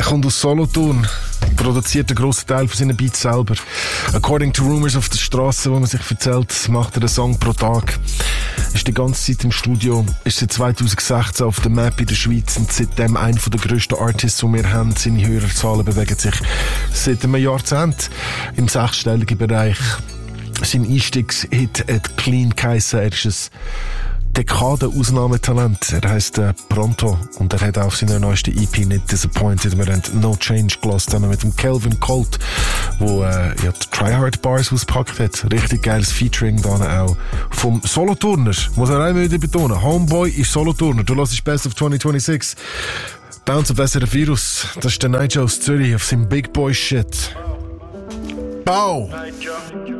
Er kommt aus Solothurn, produziert einen grossen Teil von seinen Beats selber. According to rumors auf der Straße, wo man sich erzählt, macht er einen Song pro Tag. Ist die ganze Zeit im Studio, ist seit 2016 auf der Map in der Schweiz und seitdem einer der grössten Artists, die wir haben. Seine Hörerzahlen bewegen sich seit einem Jahrzehnt im sechsstelligen Bereich. Sein Einstiegshit hat Clean geheissen. Er ist ein Dekade-Ausnahmetalent. Er heisst Pronto und er hat auf seiner neuesten EP nicht Disappointed. Wir haben No Change gelassen mit dem Calvin Colt, wo die Try Hard Bars ausgepackt hat. Richtig geiles Featuring dann auch vom Solothurner. Muss er auch wieder betonen. Homeboy ist Solothurner. Du hörst Best of 2026. Bounce auf SRF Virus. Das ist der Nigel aus Zürich auf seinem Big Boy Shit. Bau!